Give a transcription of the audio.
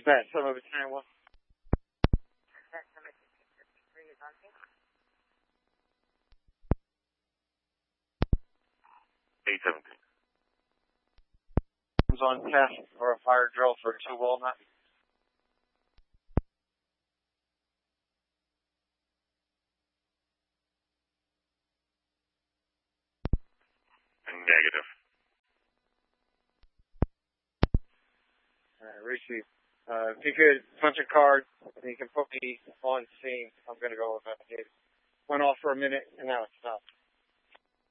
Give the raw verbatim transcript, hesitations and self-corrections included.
Dispatch, seven battalion one. eight seventeen. Comes on task for a fire drill for two Walnut. Negative. Alright, receive. Uh, if you could punch a card, and you can put me on scene, I'm going to go with that. It went off for a minute, and now it's stopped.